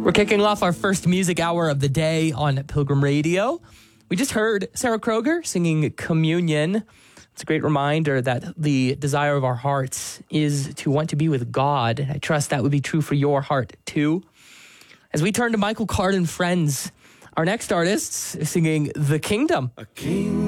We're kicking off our first music hour of the day on Pilgrim Radio. We just heard Sarah Kroger singing Communion. It's a great reminder that the desire of our hearts is to want to be with God. I trust that would be true for your heart too. As we turn to Michael Card and Friends, our next artists is singing The Kingdom. A king